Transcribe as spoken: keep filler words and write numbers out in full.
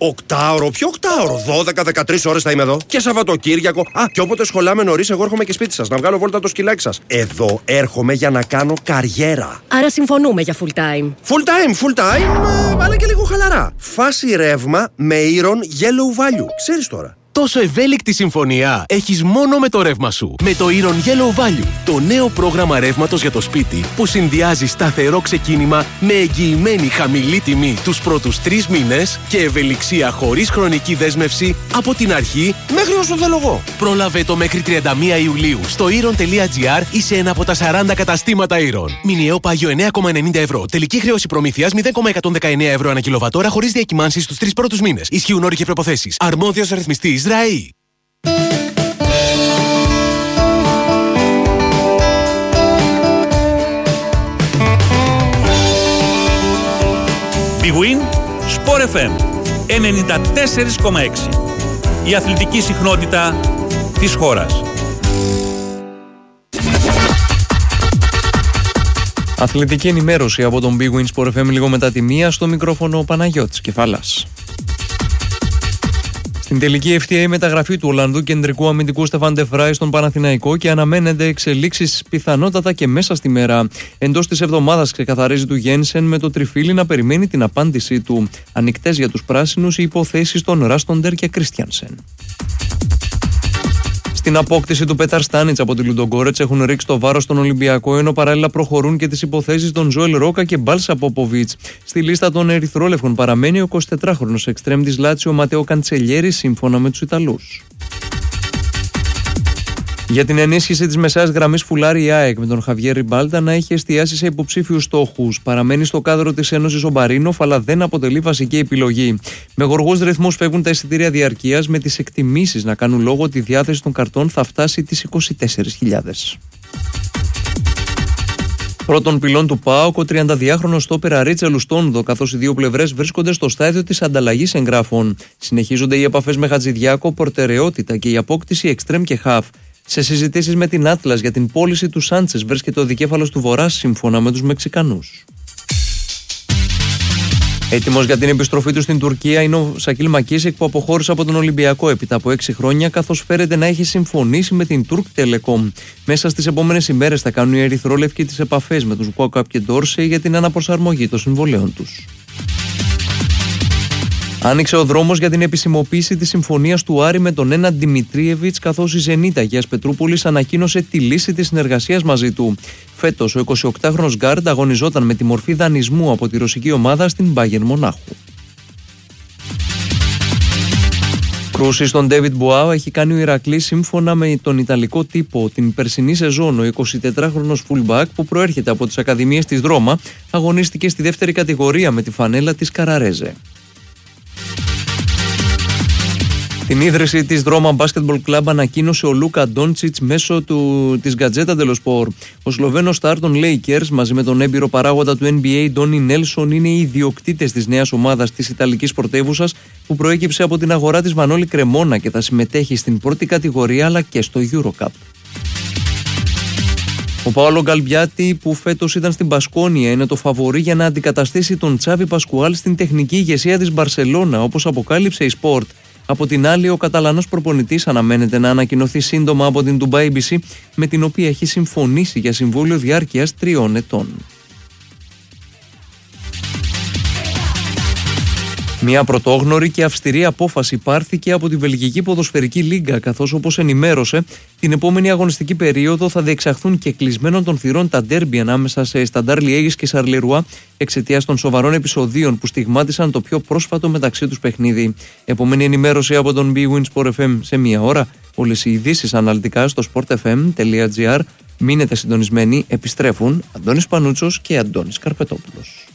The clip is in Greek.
Οκτάωρο, ποιο οκτάωρο? δώδεκα με δεκατρείς ώρες θα είμαι εδώ. Και Σαββατοκύριακο. Α, και όποτε σχολάμε νωρίς, εγώ έρχομαι και σπίτι σας να βγάλω βόλτα το σκυλάκι σας. Εδώ έρχομαι για να κάνω καριέρα. Άρα συμφωνούμε για full time. Full time, full time, ε, αλλά και λίγο χαλαρά. Φάση ρεύμα με Iron Yellow Value. Ξέρεις τώρα. Τόσο ευέλικτη συμφωνία έχεις μόνο με το ρεύμα σου. Με το Iron Yellow Value, το νέο πρόγραμμα ρεύματος για το σπίτι που συνδυάζει σταθερό ξεκίνημα με εγγυημένη χαμηλή τιμή τους πρώτους τρεις μήνες και ευελιξία χωρίς χρονική δέσμευση από την αρχή μέχρι όσο θέλω εγώ. Πρόλαβε το μέχρι τριάντα μία Ιουλίου στο iron.gr ή σε ένα από τα σαράντα καταστήματα Iron. Μηνιαίο πάγιο εννέα κόμμα ενενήντα ευρώ. Τελική χρέωση προμήθειας μηδέν κόμμα εκατόν δεκαεννέα ευρώ ανά κιλοβατόρα χωρίς διακυμάνσεις στους τρεις πρώτους μήνες. Ισχύουν όροι και προϋποθέσεις. Αρμόδιος ρυθμιστής ΡΑΗ. Big Win, Sport εφ εμ ενενήντα τέσσερα κόμμα έξι. Η αθλητική συχνότητα της χώρας. Αθλητική ενημέρωση από τον Big Win Sport εφ εμ λίγο μετά τη μία, στο μικρόφωνο ο Παναγιώτης Κεφάλας. Στην τελική εφ τι έι μεταγραφή του Ολλανδού κεντρικού αμυντικού Στεφάν ντε Φράι στον Παναθηναϊκό και αναμένεται εξελίξεις πιθανότατα και μέσα στη μέρα. Εντός της εβδομάδας ξεκαθαρίζει του Γένσεν με το τριφύλι να περιμένει την απάντησή του. Ανοιχτές για τους πράσινους οι υποθέσεις των Ράστοντερ και Κρίστιανσεν. Στην απόκτηση του Πέταρ Στάνιτς από τη Λουντογκόρετς έχουν ρίξει το βάρος στον Ολυμπιακό, ενώ παράλληλα προχωρούν και τις υποθέσεις των Ζόελ Ρόκα και Μπάλσα Πόποβιτς. Στη λίστα των ερυθρόλευκων παραμένει ο εικοσιτετράχρονος εξτρέμ της Λάτσιο Ματέο Καντσελιέρη, σύμφωνα με τους Ιταλούς. Για την ενίσχυση της μεσαίας γραμμής φουλάρει η ΑΕΚ με τον Χαβιέρ Ριμπάλτα να έχει εστιάσει σε υποψήφιους στόχους. Παραμένει στο κάδρο της Ένωσης ο Μπαρίνοφ, αλλά δεν αποτελεί βασική επιλογή. Με γοργούς ρυθμούς φεύγουν τα εισιτήρια διαρκείας, με τις εκτιμήσεις να κάνουν λόγο ότι η διάθεση των καρτών θα φτάσει τις είκοσι τέσσερις χιλιάδες. Πρώτον πυλών του ΠΑΟΚ, ο τριανταδυάχρονος στόπερ Αρίτσα Λουστόνδο, καθώς οι δύο πλευρές βρίσκονται στο στάδιο της ανταλλαγής εγγράφων. Συνεχίζονται οι επαφές με Χατζηδιάκο, προτεραιότητα και η απόκτηση εξτρέμ και χαφ. Σε συζητήσεις με την Άτλας για την πώληση του Σάντσες βρίσκεται ο δικέφαλος του Βορρά, σύμφωνα με τους Μεξικανούς. Έτοιμος για την επιστροφή του στην Τουρκία είναι ο Σακίλ Μακίσικ, που αποχώρησε από τον Ολυμπιακό έπειτα από έξι χρόνια, καθώς φέρεται να έχει συμφωνήσει με την Turk Telecom. Μέσα στις επόμενες ημέρες θα κάνουν οι ερυθρόλευκοι τις επαφές με τους Γουάκαπ και Ντόρσεϊ για την αναπροσαρμογή των συμβολέων τους. Άνοιξε ο δρόμος για την επισημοποίηση της συμφωνίας του Άρη με τον Νέναντ Δημητρίεβιτς, καθώς η Ζενίτα Αγίας Πετρούπολης ανακοίνωσε τη λύση της συνεργασίας μαζί του. Φέτος, ο εικοσιοκτάχρονος γκάρντ αγωνιζόταν με τη μορφή δανεισμού από τη ρωσική ομάδα στην Μπάγερν Μονάχου. Κρούση στον Ντέβιτ Μποάου έχει κάνει ο Ηρακλής, σύμφωνα με τον Ιταλικό τύπο. Την περσινή σεζόν, ο εικοσιτετράχρονος fullback, που προέρχεται από τις ακαδημίες της Ρώμα, αγωνίστηκε στη δεύτερη κατηγορία με τη φανέλα της Καραρέζε. Την ίδρυση της Roma Basketball Club ανακοίνωσε ο Λούκα Ντόντσιτς μέσω του, της Γκατζέτα Ντελο Σπορ. Ο Σλοβαίνος στάρ των Lakers μαζί με τον έμπειρο παράγοντα του N B A Ντόνι Νέλσον είναι οι ιδιοκτήτες της νέας ομάδας της Ιταλικής πρωτεύουσας, που προέκυψε από την αγορά της Μανώλη Κρεμόνα και θα συμμετέχει στην πρώτη κατηγορία αλλά και στο EuroCup. Ο Παόλο Γκαλμπιάτη, που φέτος ήταν στην Μπασκόνια, είναι το φαβορί για να αντικαταστήσει τον Τσάβι Πασκουάλ στην τεχνική ηγεσία της Μπαρσελόνα, όπως αποκάλυψε η Sport. Από την άλλη, ο Καταλανός προπονητής αναμένεται να ανακοινωθεί σύντομα από την Dubai μπι σι, με την οποία έχει συμφωνήσει για συμβόλαιο διάρκειας τριών ετών. Μια πρωτόγνωρη και αυστηρή απόφαση πάρθηκε από τη Βελγική Ποδοσφαιρική Λίγκα, καθώς, όπως ενημέρωσε, την επόμενη αγωνιστική περίοδο θα διεξαχθούν και κλεισμένων των θυρών τα ντέρμπι ανάμεσα σε Σταντάρ Λιέγης και Σαρλερουά, εξαιτίας των σοβαρών επεισοδίων που στιγμάτισαν το πιο πρόσφατο μεταξύ τους παιχνίδι. Επόμενη ενημέρωση από τον Big Win Sport εφ εμ σε μία ώρα. Όλες οι ειδήσεις αναλυτικά στο sport f m τελεία g r. Μείνετε συντονισμένοι, επιστρέφουν Αντώνης Πανούτσος και Αντώνης Καρπετόπουλος.